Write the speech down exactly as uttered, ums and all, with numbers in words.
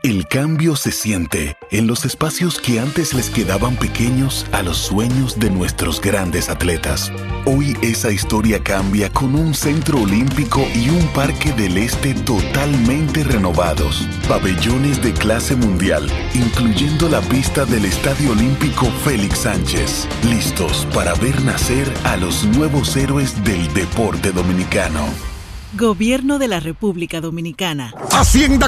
El cambio se siente en los espacios que antes les quedaban pequeños a los sueños de nuestros grandes atletas. Hoy esa historia cambia con un centro olímpico y un parque del este totalmente renovados. Pabellones de clase mundial, incluyendo la pista del Estadio Olímpico Félix Sánchez. Listos para ver nacer a los nuevos héroes del deporte dominicano. Gobierno de la República Dominicana. Hacienda